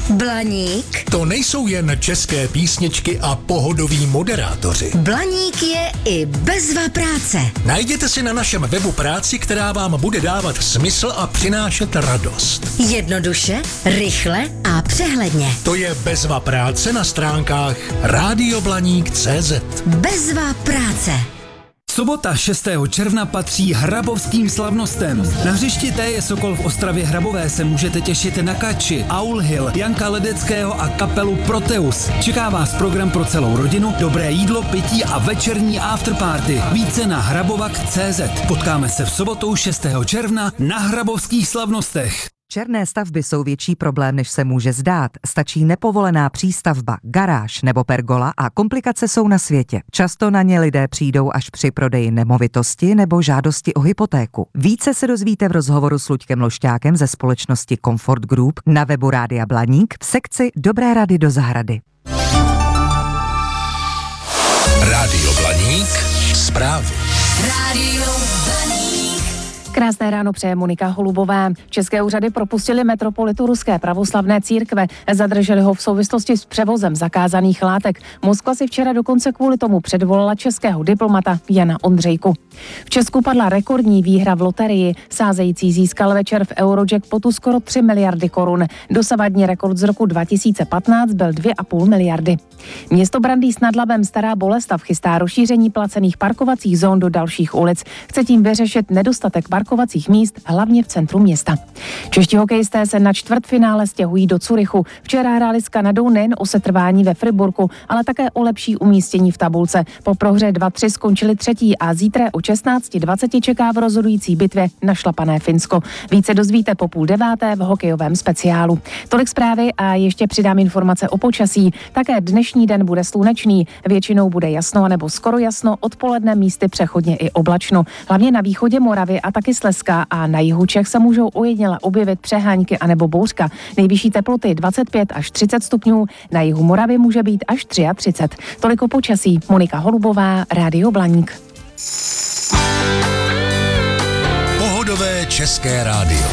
Blaník? To nejsou jen české písničky a pohodoví moderátoři. Blaník je i bezva práce. Najděte si na našem webu práci, která vám bude dávat smysl a přinášet radost. Jednoduše, rychle a přehledně. To je bezva práce na stránkách radioblaník.cz. Bezva práce. Sobota 6. června patří hrabovským slavnostem. Na hřišti TJ Sokol v Ostravě Hrabové se můžete těšit na Kači, Aul Hill, Janka Ledeckého a kapelu Proteus. Čeká vás program pro celou rodinu, dobré jídlo, pití a večerní afterparty. Více na hrabovak.cz. Potkáme se v sobotu 6. června na hrabovských slavnostech. Černé stavby jsou větší problém, než se může zdát. Stačí nepovolená přístavba, garáž nebo pergola a komplikace jsou na světě. Často na ně lidé přijdou až při prodeji nemovitosti nebo žádosti o hypotéku. Více se dozvíte v rozhovoru s Luďkem Lošťákem ze společnosti Comfort Group na webu Rádia Blaník v sekci Dobré rady do zahrady. Rádio Blaník, zprávy. Rádio Blaník. Krásné ráno přeje Monika Holubová. České úřady propustili metropolitu Ruské pravoslavné církve. Zadrželi ho v souvislosti s převozem zakázaných látek. Moskva si včera dokonce kvůli tomu předvolala českého diplomata Jana Ondřejku. V Česku padla rekordní výhra v loterii. Sázející získal večer v Eurojackpotu skoro 3 miliardy korun. Dosavadní rekord z roku 2015 byl 2,5 miliardy. Město Brandýs nad Labem Stará Boleslav chystá rozšíření placených parkovacích zón do dalších ulic. Chce tím vyřešit nedostatek parkovacích míst, hlavně v centru města. Čeští hokejisté se na čtvrtfinále stěhují do Curychu. Včera hráli s Kanadou nejen o setrvání ve Friburku, ale také o lepší umístění v tabulce. Po prohře 2-3 skončili třetí a zítra o 16:20 čeká v rozhodující bitvě našlapané Finsko. Více dozvíte po 8:30 v hokejovém speciálu. Tolik zprávy a ještě přidám informace o počasí. Také dnešní den bude slunečný, většinou bude jasno nebo skoro jasno, odpoledne místy přechodně i oblačno. Hlavně na východě Moravy a taky Slezska a na jihu Čech se můžou ojediněle objevit přehánky anebo bouřka. Nejvyšší teploty 25 až 30 stupňů, na jihu Moravy může být až 33. Toliko počasí. Monika Holubová, Rádio Blaník. Pohodové české rádio.